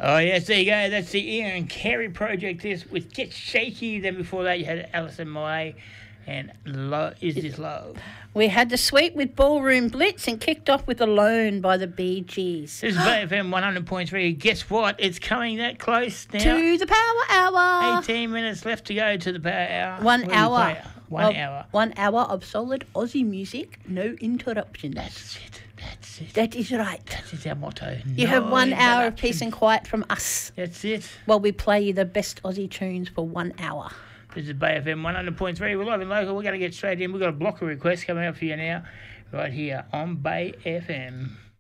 Oh, yes, there you go. That's the Ian Carey project this with Get Shaky. Then before that, you had Alison Moy and Is This Love? We had the Sweet with Ballroom Blitz and kicked off with Alone by the Bee Gees. This is BFM 100.3. Guess what? It's coming that close now. To the Power Hour. 18 minutes left to go to the Power Hour. 1 hour. 1 hour. 1 hour of solid Aussie music, no interruptions. That's it. That's it. That is right. That is our motto. You have 1 hour of peace and quiet from us. That's it. While we play you the best Aussie tunes for 1 hour. This is Bay FM 100.3. We're live and local. We're going to get straight in. We've got a blocker request coming up for you now, right here on Bay FM.